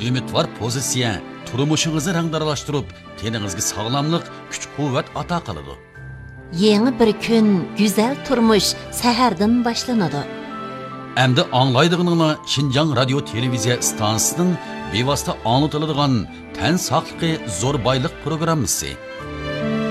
umidvor pozitsiya turmushingizni rangdaralashtirib, teningizga sog'lomlik, kuch-quvvat ato qiladi. Yeni bir kun, güzel turmuş sahardan başlanadi. Endi anglaydiganinglar Şinjan radio televiziya stansiyasining bevosita anlatıladigan tan saqligi zo'r boylik programmasi.